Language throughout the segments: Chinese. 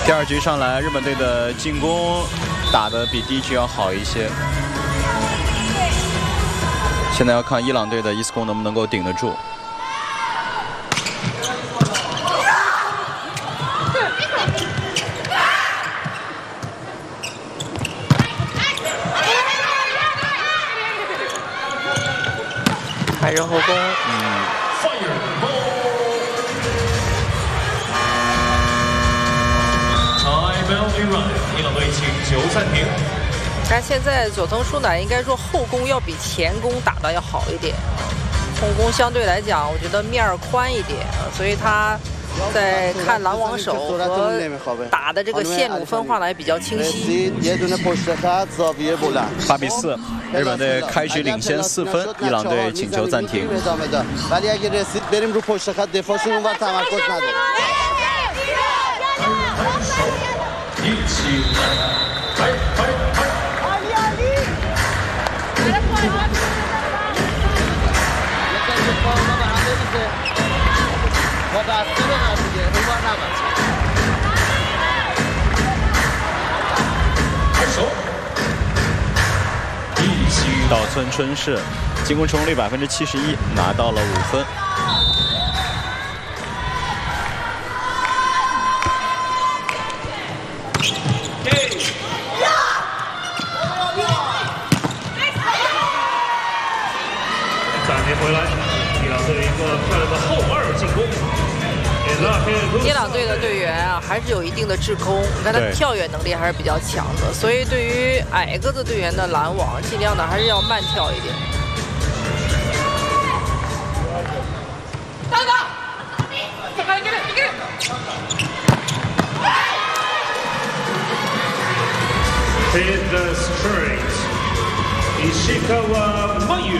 第二局上来，日本队的进攻打得比第一局要好一些。现在要看伊朗队的伊斯贡能不能够顶得住。 还是后攻。 伊朗队请求暂停。 但现在佐藤舒乃应该说后攻要比前攻打得要好一点，后攻相对来讲，我觉得面儿宽一点，所以他在看拦网手和打的这个线路分化来比较清晰。 8比4，日本队开局领先4分，伊朗队请求暂停。岛村春世进攻成功率71%，拿到了5分。 暂停回来，伊朗队一个漂亮的后2进攻。 伊朗队的队员啊，还是有一定的制空，你看他跳远能力还是比较强的，所以对于矮个子队员的拦网，尽量的还是要慢跳一点。 In the straight, Ishikawa Mayu.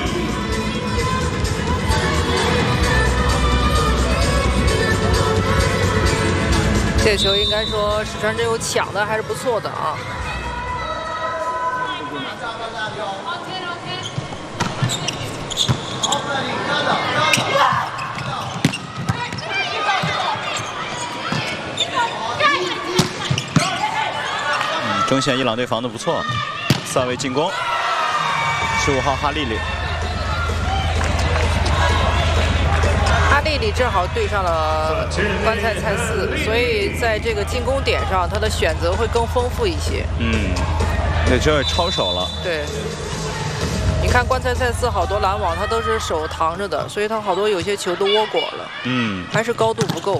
这个球应该说石川真由抢的还是不错的啊。 中线伊朗队防得不错，3位进攻，15号哈利里。 哈利里正好对上了关菜菜四，所以在这个进攻点上，他的选择会更丰富一些。 那这抄手了。 对，你看关菜菜四好多拦网，他都是手扛着的，所以他好多有些球都窝果了。还是高度不够。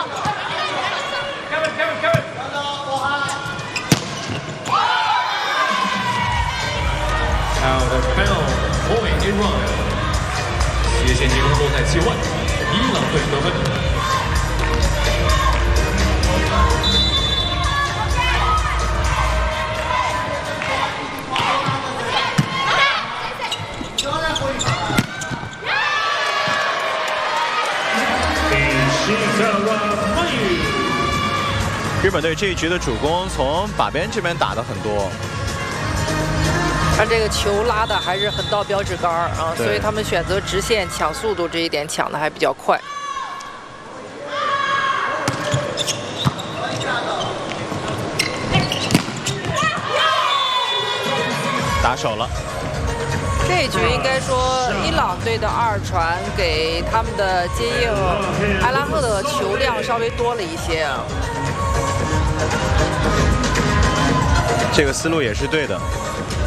Out of bounds, point Iran. 斜线进攻落在界外，伊朗队得分。 日本队这一局的主攻从把边这边打的很多。 他这个球拉的还是很到标志杆啊，所以他们选择直线抢速度，这一点抢的还比较快。 打手了。 这一局应该说伊朗队的2传给他们的接应埃拉赫的球量稍微多了一些啊。 这个思路也是对的。